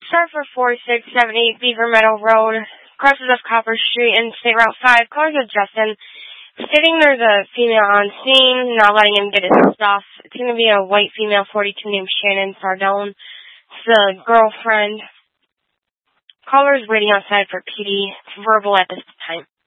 Start for 4678 Beaver Meadow Road, crosses of Copper Street and State Route 5, cars with Justin, stating there's a female on scene, not letting him get his stuff. It's going to be a white female, 42, named Shannon Sardone. It's the girlfriend. Caller's waiting outside for PD. It's verbal at this time.